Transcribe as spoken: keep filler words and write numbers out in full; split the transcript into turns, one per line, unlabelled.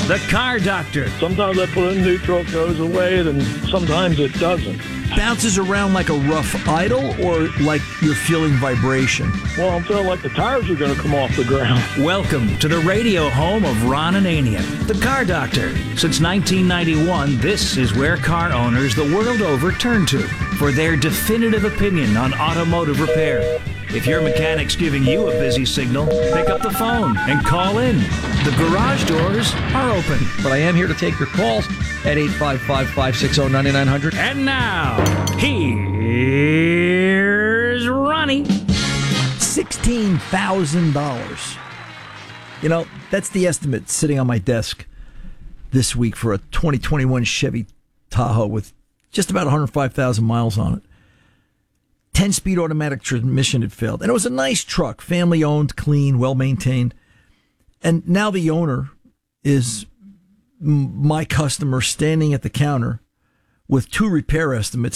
The Car Doctor.
Sometimes I put it in neutral, it goes away, and sometimes it doesn't.
Bounces around like a rough idle, or like you're feeling vibration?
Well, I'm feeling like the tires are going to come off the ground.
Welcome to the radio home of Ron Ananian, The Car Doctor. Since nineteen ninety-one, this is where car owners the world over turn to for their definitive opinion on automotive repair. If your mechanic's giving you a busy signal, pick up the phone and call in. The garage doors are open.
But I am here to take your calls at eight five five, five six zero, nine nine zero zero.
And now, here's Ronnie.
sixteen thousand dollars. You know, that's the estimate sitting on my desk this week for a twenty twenty-one Chevy Tahoe with just about one hundred five thousand miles on it. ten-speed automatic transmission had failed. And it was a nice truck, family-owned, clean, well-maintained. And now the owner is my customer standing at the counter with two repair estimates.